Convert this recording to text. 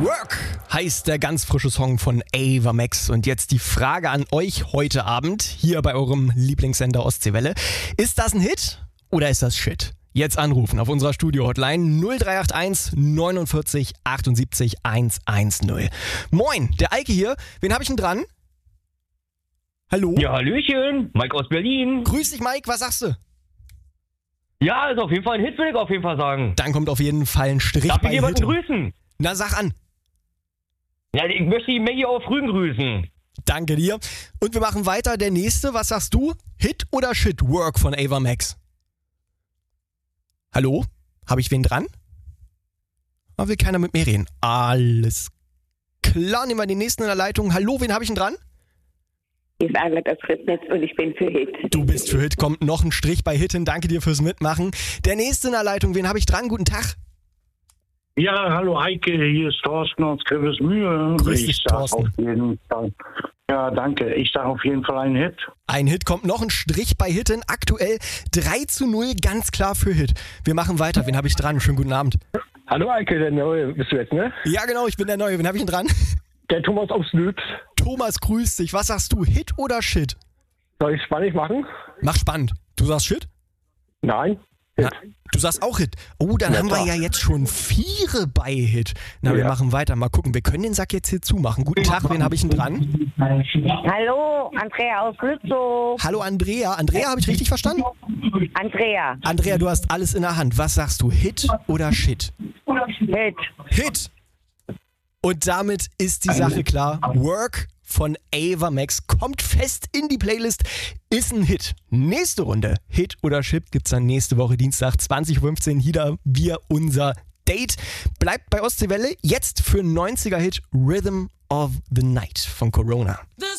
Work heißt der ganz frische Song von Ava Max. Und jetzt die Frage an euch heute Abend, hier bei eurem Lieblingssender Ostseewelle. Ist das ein Hit oder ist das Shit? Jetzt anrufen auf unserer Studio-Hotline 0381 49 78 110. Moin, der Eike hier. Wen habe ich denn dran? Hallo? Ja, hallöchen, Mike aus Berlin. Grüß dich, Mike, was sagst du? Ja, ist auf jeden Fall ein Hit, will ich auf jeden Fall sagen. Dann kommt auf jeden Fall ein Strich Darf bei ich jemanden Hit. grüßen? Na, sag an. Ja, ich möchte die Maggie auf Rügen grüßen. Danke dir. Und wir machen weiter. Der nächste, was sagst du? Hit oder Shit? Work von Ava Max. Hallo? Habe ich wen dran? Aber will keiner mit mir reden. Alles klar, nehmen wir den nächsten in der Leitung. Hallo, wen habe ich denn dran? Ich sage das Fritznetz und ich bin für Hit. Du bist für Hit, kommt noch ein Strich bei Hit hin. Danke dir fürs Mitmachen. Der nächste in der Leitung, wen habe ich dran? Guten Tag. Ja, hallo Eike, hier ist Thorsten aus Grevesmühle. Grüß dich, Ich sag Thorsten. auf jeden Fall, ja, danke. Ich sage auf jeden Fall einen Hit. Ein Hit, kommt noch ein Strich bei Hit hin. Aktuell 3:0, ganz klar für Hit. Wir machen weiter. Wen habe ich dran? Schönen guten Abend. Hallo Eike, der Neue bist du jetzt, ne? Ja, genau, ich bin der Neue. Wen habe ich denn dran? Der Thomas aus Lübs. Thomas, grüß dich. Was sagst du? Hit oder Shit? Soll ich spannend machen? Mach spannend. Du sagst Shit? Nein. Na, du sagst auch Hit. Oh, dann Ja, haben wir klar. ja jetzt schon 4 bei Hit. Na, wir Ja. machen weiter. Mal gucken. Wir können den Sack jetzt hier zumachen. Guten Tag, wen habe ich denn dran? Hallo, Andrea aus Lützow. Hallo Andrea. Andrea, habe ich richtig verstanden? Andrea, Andrea, du hast alles in der Hand. Was sagst du? Hit oder Shit? Hit. Hit! Und damit ist die Sache klar. Work von Ava Max kommt fest in die Playlist, ist ein Hit. Nächste Runde, Hit oder Shit, gibt's dann nächste Woche Dienstag 20:15 hier wir unser Date. Bleibt bei Ostseewelle, jetzt für 90er-Hit Rhythm of the Night von Corona. The